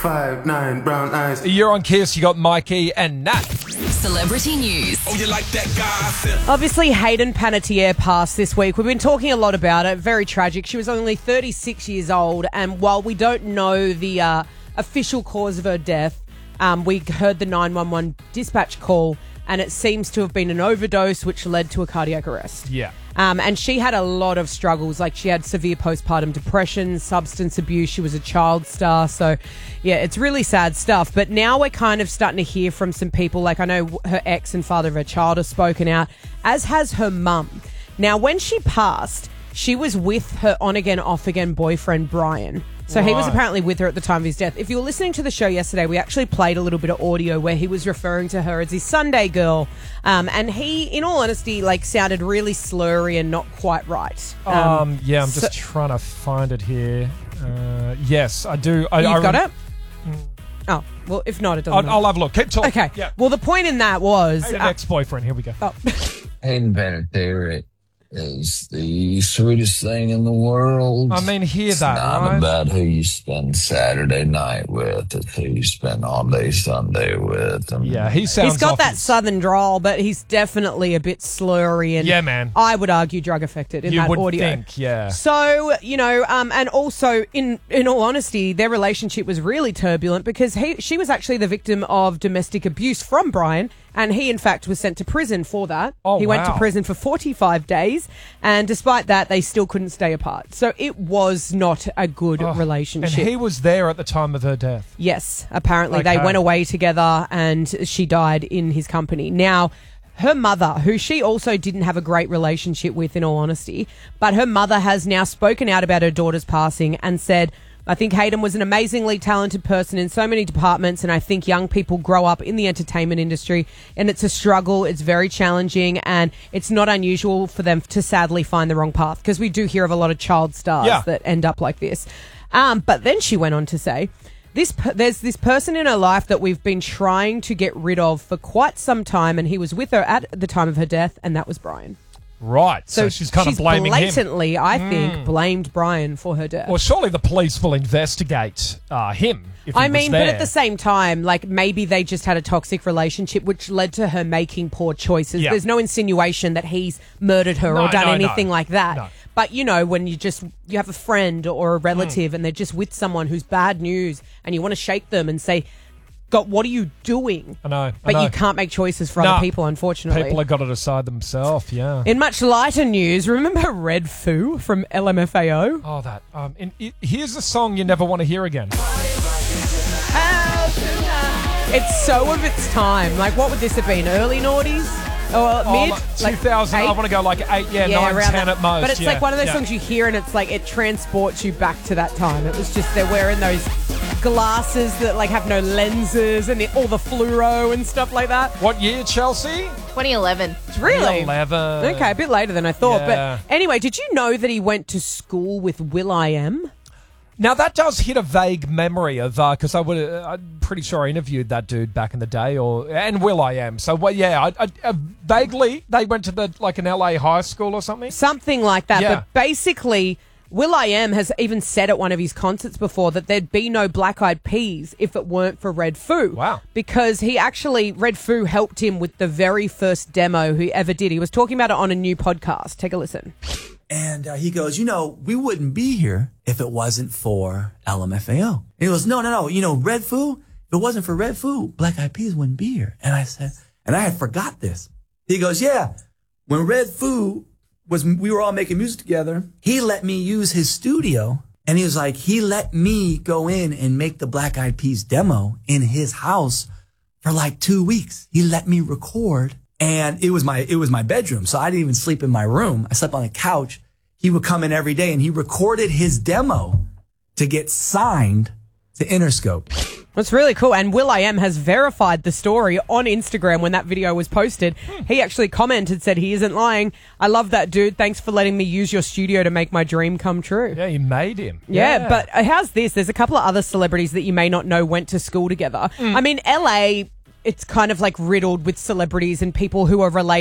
5'9", brown eyes. You're on Kiss. You got Mikey and Nat. Celebrity news. Oh, you like that gossip? Obviously, Hayden Panettiere passed this week. We've been talking a lot about it. Very tragic. She was only 36 years old, and while we don't know the official cause of her death, we heard the 911 dispatch call, and it seems to have been an overdose, which led to a cardiac arrest. Yeah. And she had a lot of struggles. Like, she had severe postpartum depression, substance abuse. She was a child star. So, yeah, it's really sad stuff. But now we're kind of starting to hear from some people. Like, I know her ex and father of her child have spoken out, as has her mum. Now, when she passed, she was with her on-again, off-again boyfriend, Brian. So he was apparently with her at the time of his death. If you were listening to the show yesterday, we actually played a little bit of audio where he was referring to her as his Sunday girl. And he, in all honesty, like, sounded really slurry and not quite right. I'm just trying to find it here. Yes, I do. You've got it? Oh, well, if not, it doesn't matter. I'll have a look. Keep talking. Okay. Yeah. Well, the point in that was... Hey, ex-boyfriend. Here we go. Oh. Hayden Panettiere is the sweetest thing in the world. I mean, hear It's that, not right? about who you spend Saturday night with. It's who you spend all day Sunday with. And Yeah, he sounds He's got off that his- southern drawl, but he's definitely a bit slurry and Yeah, man. I would argue drug affected in You that would audio. think, yeah. So, and also in all honesty, their relationship was really turbulent because she was actually the victim of domestic abuse from Brian, and he in fact was sent to prison for that. Oh, he went to wow. prison for 45 days, and despite that, they still couldn't stay apart. So it was not a good And relationship. he was there at the time of her death. Yes, apparently they Okay. went away together and she died in his company. Now, her mother, who she also didn't have a great relationship with, in all honesty, but her mother has now spoken out about her daughter's passing and said, I think Hayden was an amazingly talented person in so many departments, and I think young people grow up in the entertainment industry, and it's a struggle, it's very challenging, and it's not unusual for them to sadly find the wrong path, because we do hear of a lot of child stars that end up like this. But then she went on to say, there's this person in her life that we've been trying to get rid of for quite some time, and he was with her at the time of her death, and that was Brian. Right, so she's kind of blaming him. Blatantly, I think, blamed Brian for her death. Well, surely the police will investigate him if he I was mean, there. but at the same time, like, maybe they just had a toxic relationship which led to her making poor choices. Yeah. There's no insinuation that he's murdered her or done anything like that. No. But, when you have a friend or a relative and they're just with someone who's bad news and you want to shake them and say, God, what are you doing? I know. But you can't make choices for other people, unfortunately. People have got to decide themselves, yeah. In much lighter news, remember Red Foo from LMFAO? Oh, that. Here's a song you never want to hear again. It's so of its time. Like, what would this have been? Early noughties? Or mid? Like 2000. I want to go like 8, 9, 10 at most. But it's like one of those songs you hear and it's like it transports you back to that time. It was just they're wearing those glasses that like have no lenses and all the fluoro and stuff like that. What year, Chelsea? 2011. Really? 2011. Okay, a bit later than I thought. Yeah. But anyway, did you know that he went to school with Will.i.am? Now, that does hit a vague memory of, because I'm pretty sure I interviewed that dude back in the day, and Will.i.am. So, well, yeah, I vaguely, they went to an LA high school or something? Something like that. Yeah. But basically, Will.i.am has even said at one of his concerts before that there'd be no Black Eyed Peas if it weren't for Red Foo. Wow. Because Red Foo helped him with the very first demo he ever did. He was talking about it on a new podcast. Take a listen. And he goes, we wouldn't be here if it wasn't for LMFAO. And he goes, no. Red Foo, if it wasn't for Red Foo, Black Eyed Peas wouldn't be here. And I said, and I had forgot this. He goes, yeah, when Red Foo we were all making music together, he let me use his studio. And he was like, he let me go in and make the Black Eyed Peas demo in his house for like 2 weeks. He let me record. And it was my bedroom. So I didn't even sleep in my room. I slept on a couch. He would come in every day and he recorded his demo to get signed to Interscope. That's really cool. And Will.i.am has verified the story on Instagram when that video was posted. He actually commented, said he isn't lying. I love that dude. Thanks for letting me use your studio to make my dream come true. Yeah, you made him. Yeah, but how's this? There's a couple of other celebrities that you may not know went to school together. I mean, LA, it's kind of like riddled with celebrities and people who are related.